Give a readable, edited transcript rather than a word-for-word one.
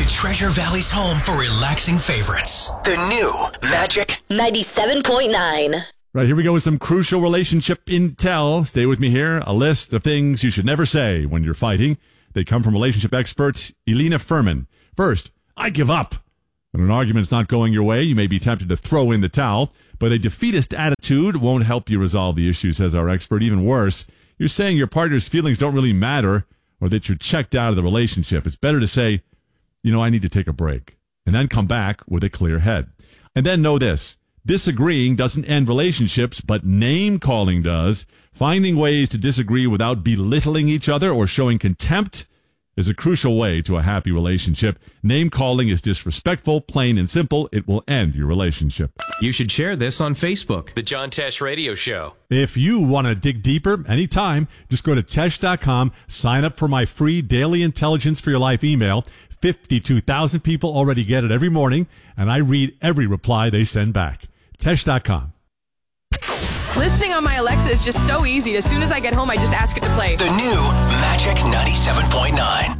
Treasure Valley's home for relaxing favorites. The new Magic 97.9. Right, here we go with some crucial relationship intel. Stay with me here. A list of things you should never say when you're fighting. They come from relationship expert Elena Furman. First, I give up. When an argument's not going your way, you may be tempted to throw in the towel, but a defeatist attitude won't help you resolve the issue, says our expert. Even worse, you're saying your partner's feelings don't really matter or that you're checked out of the relationship. It's better to say, I need to take a break, and then come back with a clear head. And then know this. Disagreeing doesn't end relationships, but name-calling does. Finding ways to disagree without belittling each other or showing contempt is a crucial way to a happy relationship. Name-calling is disrespectful, plain and simple. It will end your relationship. You should share this on Facebook. The John Tesh Radio Show. If you want to dig deeper anytime, just go to Tesh.com, sign up for my free daily intelligence for your life email. 52,000 people already get it every morning, and I read every reply they send back. Tesh.com. Listening on my Alexa is just so easy. As soon as I get home, I just ask it to play. The new Magic 97.9.